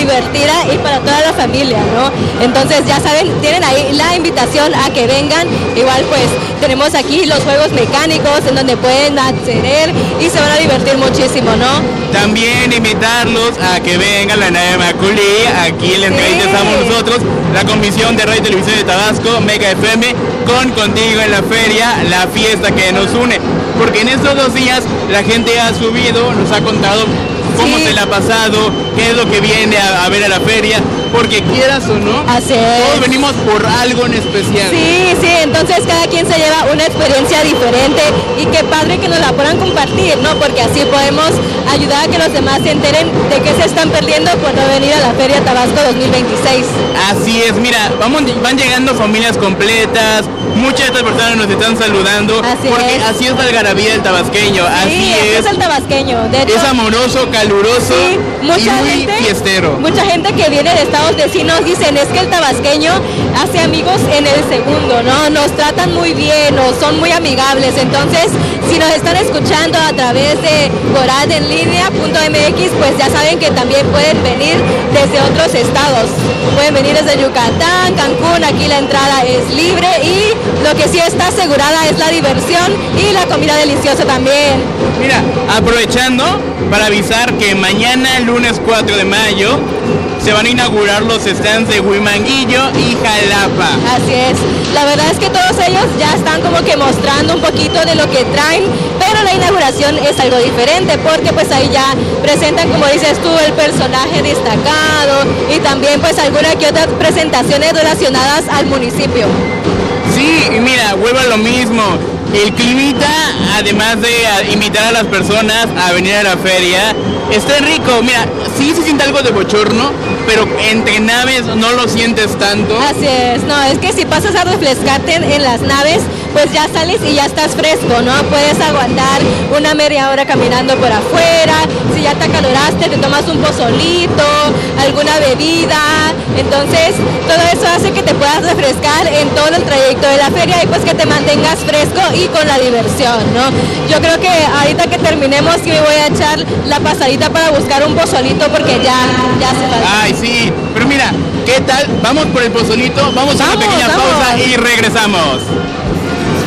divertida y para toda la familia, ¿no? Entonces ya saben, tienen ahí la invitación a que vengan. Igual pues tenemos aquí los juegos mecánicos en donde pueden acceder y se van a divertir muchísimo, ¿no? También invitarlos a que vengan a la nave Maculí, aquí en la entrevista estamos nosotros, la Comisión de Radio y Televisión de Tabasco, Mega FM, con Contigo en la Feria, la fiesta que nos une, porque en estos 2 días la gente ha subido, nos ha contado cómo se le ha pasado, qué es lo que viene a ver a la feria, porque quieras o no, todos venimos por algo en especial. Sí, entonces cada quien se lleva una experiencia diferente y qué padre que nos la puedan compartir, ¿no? Porque así podemos ayudar a que los demás se enteren de qué se están perdiendo por no venir a la Feria Tabasco 2026. Así es, mira, van llegando familias completas, muchas de estas personas nos están saludando, porque así es la algarabía del tabasqueño, así es el tabasqueño, de hecho, es amoroso, caluroso y muy fiestero. Mucha gente que viene de estados vecinos dicen, es que el tabasqueño hace amigos en el segundo, ¿no? Nos tratan muy bien, o son muy amigables. Entonces, si nos están escuchando a través de goradenlinea.mx, pues ya saben que también pueden venir desde otros estados. Pueden venir desde Yucatán, Cancún, aquí la entrada es libre y lo que sí está asegurada es la diversión y la comida deliciosa también. Mira, aprovechando para avisar que mañana, lunes 4 de mayo, se van a inaugurar los stands de Huimanguillo y Jalapa. Así es, la verdad es que todos ellos ya están como que mostrando un poquito de lo que traen, pero la inauguración es algo diferente porque pues ahí ya presentan, como dices tú, el personaje destacado y también pues alguna que otras presentaciones relacionadas al municipio. Sí, y mira, vuelvo a lo mismo. El climita, además de invitar a las personas a venir a la feria, está rico. Mira, sí se siente algo de bochorno, pero entre naves no lo sientes tanto. Así es, no, es que si pasas a refrescarte en las naves, pues ya sales y ya estás fresco, ¿no? Puedes aguantar una media hora caminando por afuera, si ya te acaloraste, te tomas un pozolito, alguna bebida, entonces todo eso hace que te puedas refrescar en todo el trayecto de la feria y pues que te mantengas fresco y con la diversión, ¿no? Yo creo que ahorita que terminemos sí me voy a echar la pasadita para buscar un pozolito porque ya se falta. Ay, sí, pero mira, ¿qué tal? Vamos por el pozolito, vamos a una pequeña pausa y regresamos.